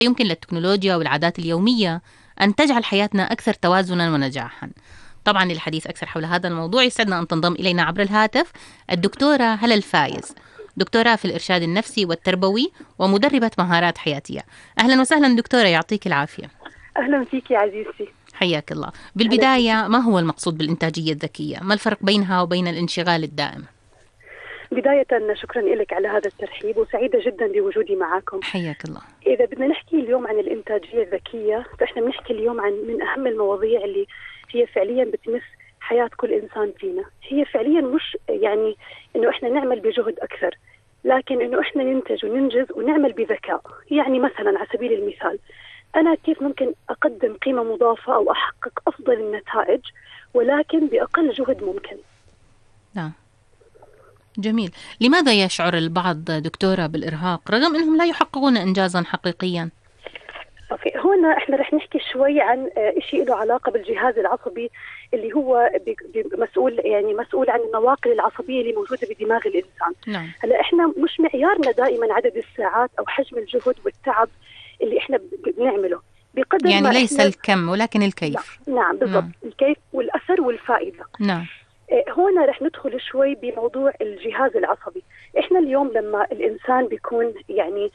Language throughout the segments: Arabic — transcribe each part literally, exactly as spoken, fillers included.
يمكن للتكنولوجيا والعادات اليومية أن تجعل حياتنا أكثر توازنا ونجاحا. طبعا للحديث أكثر حول هذا الموضوع يسعدنا أن تنضم إلينا عبر الهاتف الدكتورة هلا الفايز، دكتوراه في الإرشاد النفسي والتربوي ومدربة مهارات حياتية. أهلا وسهلا دكتورة، يعطيك العافية. أهلا فيك يا عزيزتي. حياك الله. بالبداية، ما هو المقصود بالإنتاجية الذكية؟ ما الفرق بينها وبين الانشغال الدائم؟ بداية شكرا لك على هذا الترحيب، وسعيدة جدا بوجودي معكم. حياك الله. إذا بدنا نحكي اليوم عن الإنتاجية الذكية، فإحنا بنحكي اليوم عن من أهم المواضيع اللي هي فعليا بتمس حياة كل إنسان فينا. هي فعليا مش يعني إنه إحنا نعمل بجهد أكثر، لكن إنه إحنا ننتج وننجز ونعمل بذكاء. يعني مثلا على سبيل المثال، أنا كيف ممكن أقدم قيمة مضافة أو أحقق أفضل النتائج ولكن بأقل جهد ممكن. نعم، جميل. لماذا يشعر البعض دكتورة بالإرهاق رغم أنهم لا يحققون إنجازا حقيقيا؟ أوكي، هنا إحنا رح نحكي شوي عن شيء له علاقة بالجهاز العصبي اللي هو مسؤول يعني مسؤول عن النواقل العصبية اللي موجودة بدماغ الإنسان. نعم. هلا إحنا مش معيارنا دائما عدد الساعات أو حجم الجهد والتعب اللي إحنا بنعمله، بقدر يعني ما ليس إحنا الكم ولكن الكيف. نعم بالضبط. نعم. الكيف والأثر والفائدة. نعم. هنا رح ندخل شوي بموضوع الجهاز العصبي. احنا اليوم لما الانسان بيكون يعني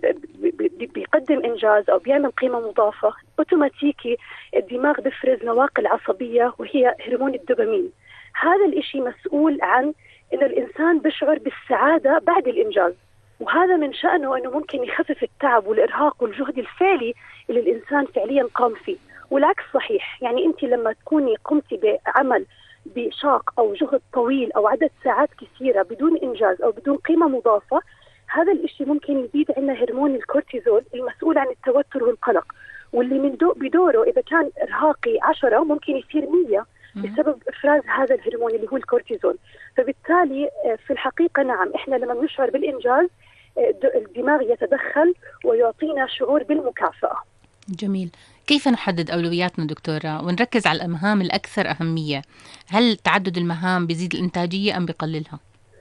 بيقدم انجاز او بيعمل قيمه مضافه، اوتوماتيكي الدماغ بيفرز نواقل عصبيه وهي هرمون الدوبامين. هذا الاشي مسؤول عن انه الانسان بيشعر بالسعاده بعد الانجاز، وهذا من شأنه انه ممكن يخفف التعب والارهاق والجهد الفعلي اللي الانسان فعليا قام فيه. والعكس صحيح، يعني انت لما تكوني قمتي بعمل بشاق أو جهد طويل أو عدد ساعات كثيرة بدون إنجاز أو بدون قيمة مضافة، هذا الإشي ممكن يزيد عنا هرمون الكورتيزول المسؤول عن التوتر والقلق، واللي من دو بدوره إذا كان إرهاقي عشرة ممكن يصير مية بسبب إفراز هذا الهرمون اللي هو الكورتيزول. فبالتالي في الحقيقة نعم، إحنا لما بنشعر بالإنجاز الدماغ يتدخل ويعطينا شعور بالمكافأة. جميل. كيف نحدد أولوياتنا دكتورة ونركز على المهام الأكثر أهمية؟ هل تعدد المهام بيزيد الإنتاجية أم بيقللها؟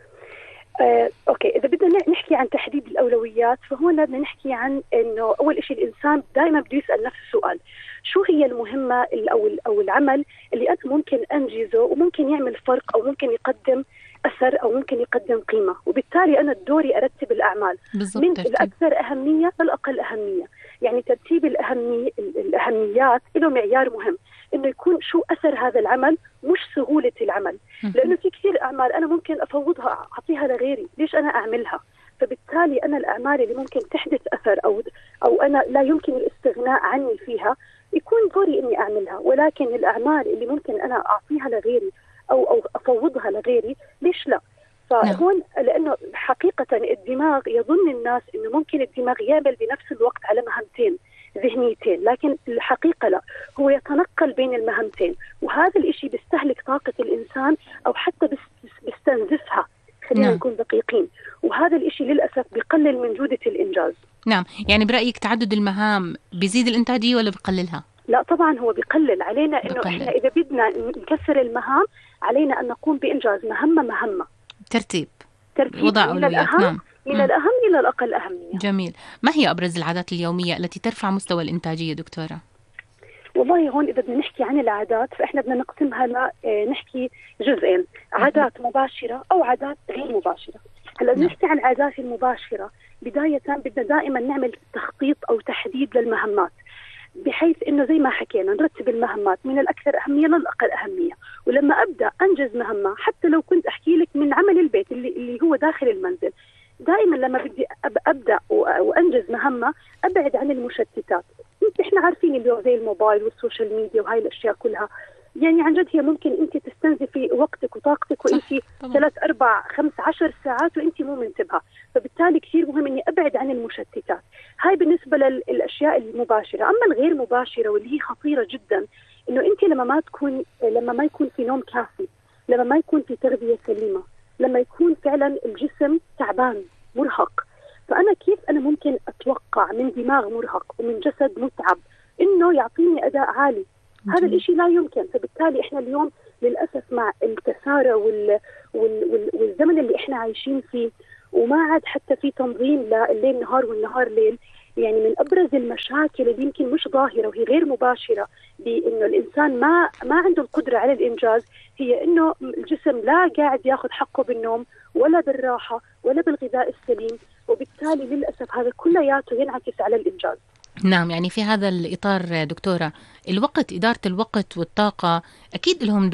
آه، أوكي، إذا بدنا نحكي عن تحديد الأولويات، فهنا بدنا نحكي عن إنه أول شيء الإنسان دائما بده يسأل نفسه سؤال: شو هي المهمة أو أو العمل اللي أنا ممكن أنجزه وممكن يعمل فرق أو ممكن يقدم أثر أو ممكن يقدم قيمة، وبالتالي أنا دوري أرتب الأعمال من ترتيب. الأكثر أهمية للأقل أهمية. يعني ترتيب الأهمي الأهميات له معيار مهم، إنه يكون شو أثر هذا العمل مش سهولة العمل، لأنه في كثير أعمال أنا ممكن أفوضها أعطيها لغيري، ليش أنا أعملها؟ فبالتالي أنا الأعمال اللي ممكن تحدث أثر أو أو أنا لا يمكن الاستغناء عني فيها يكون دوري إني أعملها، ولكن الأعمال اللي ممكن أنا أعطيها لغيري أو أو أفوضها لغيري، ليش لا؟ فهون لأنه حقيقة الدماغ يظن الناس إنه ممكن الدماغ يعمل بنفس الوقت على مهمتين ذهنيتين، لكن الحقيقة لا، هو يتنقل بين المهمتين، وهذا الإشي بيستهلك طاقة الإنسان أو حتى بيستنزفها، خلينا نعم. نكون دقيقين، وهذا الإشي للأسف بيقلل من جودة الإنجاز. نعم، يعني برأيك تعدد المهام بيزيد الإنتاجية ولا بيقللها؟ لا طبعا هو بيقلل. علينا إنه بقلل. إحنا إذا بدنا نكسر المهام علينا أن نقوم بإنجاز مهمة مهمة. ترتيب. ترتيب وضع من أولويات. الأهم نعم. من م. الأهم إلى الأقل أهمية. جميل. ما هي أبرز العادات اليومية التي ترفع مستوى الإنتاجية دكتورة؟ والله هون إذا بدنا نحكي عن العادات فإحنا بدنا نقسمها ل نحكي جزئين: عادات مباشرة أو عادات غير مباشرة. هلا بدنا نحكي عن العادات المباشرة. بداية بدنا دائما نعمل تخطيط أو تحديد للمهمات، بحيث إنه زي ما حكينا نرتب المهمات من الأكثر أهمية للأقل أهمية. ولما أبدأ أنجز مهمة، حتى لو كنت أحكي لك من عمل البيت اللي, اللي هو داخل المنزل، دائما لما بدي أبدأ وأنجز مهمة أبعد عن المشتتات. إحنا عارفين اليوم زي الموبايل والسوشيال ميديا وهاي الأشياء كلها، يعني عن جد هي ممكن أنت تستنزفي وقتك وطاقتك وأنت ثلاث أربع خمس عشر ساعات وأنت مو منتبهة. فبالتالي كثير مهم إني أبعد عن المشتتات. هاي بالنسبة للأشياء المباشرة. أما الغير مباشرة واللي هي خطيرة جدا، إنه أنت لما ما تكون لما ما يكون في نوم كافي، لما ما يكون في تغذية سليمة، لما يكون فعلا الجسم تعبان مرهق، فأنا كيف أنا ممكن أتوقع من دماغ مرهق ومن جسد متعب إنه يعطيني أداء عالي؟ هذا الإشي لا يمكن. فبالتالي إحنا اليوم للأسف مع الكسارة وال... وال... وال... والزمن اللي إحنا عايشين فيه، وما عاد حتى في تنظيم لليل نهار والنهار ليل، يعني من ابرز المشاكل اللي يمكن مش ظاهره وهي غير مباشره بانه الانسان ما ما عنده القدره على الانجاز، هي انه الجسم لا قاعد ياخذ حقه بالنوم ولا بالراحه ولا بالغذاء السليم، وبالتالي للاسف هذا كلياته ينعكس على الانجاز. نعم، يعني في هذا الإطار دكتورة، الوقت، إدارة الوقت والطاقة أكيد لهم